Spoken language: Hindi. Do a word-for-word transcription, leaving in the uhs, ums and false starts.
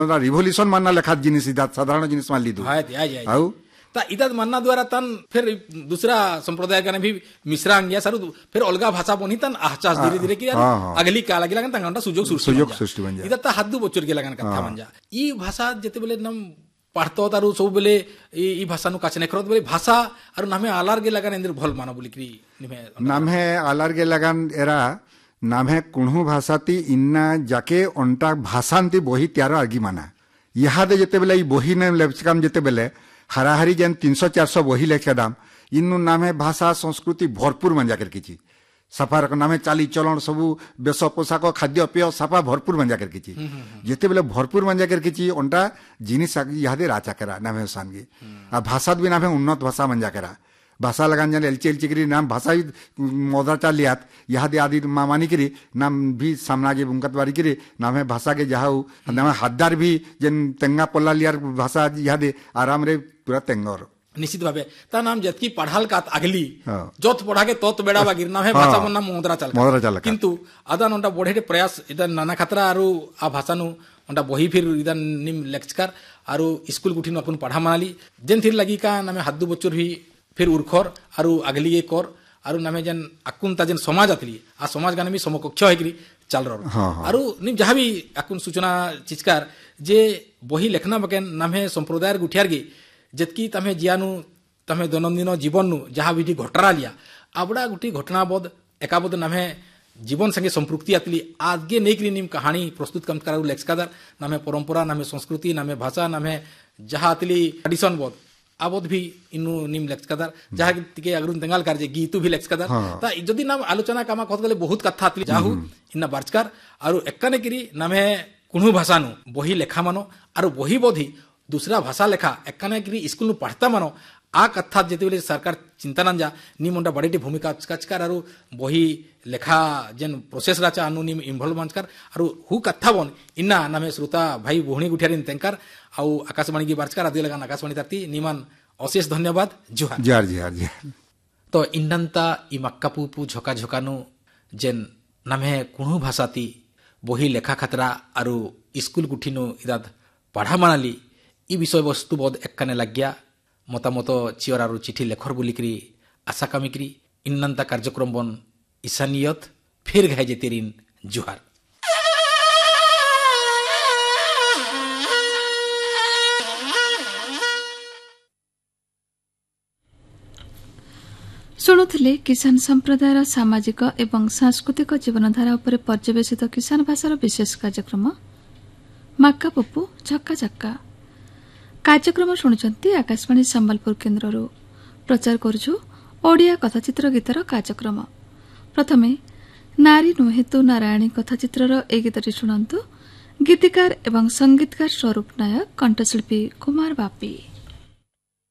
रिवोल्यूशन मानना लेखा जिनिस इदा साधारण जिनिस मान ली दो हाय आय आय आउ ता इदत मानना द्वारा तन फिर दूसरा संप्रदाय का भी मिश्रांग गया सारू फिर अलगा भाषा बनी तन आहचास धीरे धीरे कि अगली काला गिला तन घंटा सुजोग सुजोग सृष्टि बन जा इदत हद्दु बचर के लगन कथा बन जा ई भाषा जते बेले नम पढ़तो तारू सब बेले ई भाषा नु काचने खरत बेले भाषा और नामे आलार के लगन इंद्र भल माना बोली कि नाम है आलार के लगन एरा नाम है कुणु भाषाती इन्ना जाके अंटा भाषांति बही त्यार आगी माना यहाँ दे जते बेले ई बही ने लेपकाम जते बेले हाराहारी जेन तीन सौ चार सौ बही लेखे दाम इन्नु नाम है भाषा संस्कृति भरपूर मंजा कर किछि सफार नामे चाली चलन सबू बेश पोशाक खाद्य पेय सफा भरपूर मंजा कर किछि जते बेले भरपूर मंजा कर किछि अंटा जिनिस यादे राचा करा नाम है सानगी आ भाषा भी नाम है उन्नत भाषा मंजा करा भाषा लगान जाने एलची एलची करी नाम भाषा भी मोदर चालियात यादे आदि मामानी करी नाम भी सामना के बुंकत वारी करी नाम है भाषा के जहाऊ नाम है हद्दार भी जेन तेंगा पल्ला लियार भाषा यादे आराम रे पूरा तेंगर निश्चित भावे ता नाम जतकी पढ़ाल का अगली जोत पढ़ा के तोत बेड़ा बागिर नाम है भाषा मन नाम मोदरा चाल मोदरा चाल किंतु आदान ओंडा बढ़े प्रयास इदा नाना खतरा आरो आ भाषा नु ओंडा बही फिर इदा निम लेक्चर आरो स्कूल गुठी अपन पढ़ा मानाली जेन थिर लगी का नाम हद्दु बच्चोर भी फिर उर्खर आरो अगली ये कर आरो नामे जेन अकुनता जेन समाज आतली आ समाज गाने भी समकक्ष होइकरी चल रहा आरो निम जहां भी अकुन सूचना चिचकार जे बही लेखना बकेन नामे संप्रदायर गुठियार गे जतकी तमे जियानु तमे दैनंदिन जीवन नु जहां भी घटना लिया आबड़ा गुटी घटना बोध एकाबोध नामे जीवन संगे संपृक्ति आतली आगे नेकरी निम कहानी प्रस्तुत कम करारू लेखकादार नामे परंपरा नामे संस्कृति नामे भाषा नामे जहां आतली ट्रेडिशन बोध आबोध भी इनु निम लेखकादार जहां के अगरुन तेंगाल कार्य गीतु भी लेखकादार ता जदी नाम आलोचना कामा कहत गले बहुत कथा आतली जाहु इना बारचकार आरो एक्काने किरी नामे कुणु भाषा नु बही लेखा मानो आरो बही बोधी दूसरा भाषा लेखा एक्काने किरी स्कूल नु पढ़ता मानो आ कथा जेते बेले सरकार चिंता नंजा निमंडा बड़ेटी भूमिका कचकार आरो बही लेखा जेन प्रोसेस राचा अनु निम इन्वॉल्व मानकर आरो हु कथा बन इन्ना नामे श्रोता भाई बोहणी गुठियारिन तेंकार आउ आकाशवाणी की बारचकार आदि लगान आकाशवाणी ताती निमान अशेष धन्यवाद जुहार जार जी जार जी तो इन्नंता इ मक्कापुपु झोका झोकानु जेन नामे कुणु भाषाती बही लेखा खतरा आरो स्कूल गुठिनु इदाद पढ़ा मानाली इ विषय वस्तु बोध एक्काने लाग्या मतामत चियर आरो चिठी लेखर बुलिकरी आशा कामिकरी इन्नंता कार्यक्रम बन ईशानियत फिर घाय जेतेरिन जुहार शुणुथिले किसान संप्रदायर सामाजिक एवं सांस्कृतिक जीवनधारा उपर पर्यवेसित किसान भाषार विशेष कार्यक्रम मक्कापुपु झक्का झक्का कार्यक्रम शुणुचंती आकाशवाणी संबलपुर केन्द्ररू प्रचार करुछु ओडिया कथाचित्र गीतर कार्यक्रम प्रथमे नारी नुहे तु नारायणी कथाचित्रर ए गीतटी शुणन्तु गीतिकार एवं संगीतकार स्वरूप नायक कंठशिल्पी कुमार बापी।